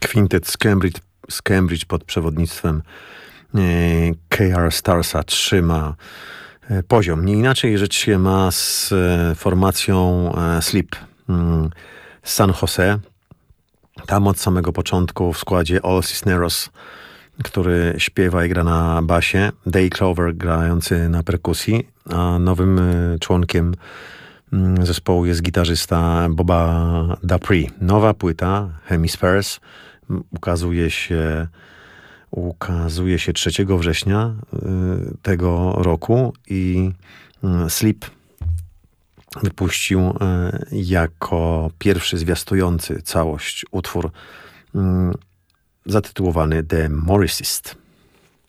kwintet z Cambridge pod przewodnictwem K.R. Starsa trzyma poziom. Nie inaczej rzecz się ma z formacją Sleep z San Jose. Tam od samego początku w składzie All Cisneros, który śpiewa i gra na basie, Dave Clover grający na perkusji, a nowym członkiem zespołu jest gitarzysta Boba Dupree. Nowa płyta Hemispheres ukazuje się 3 września tego roku i Sleep wypuścił jako pierwszy zwiastujący całość utwór zatytułowany The Morrissist.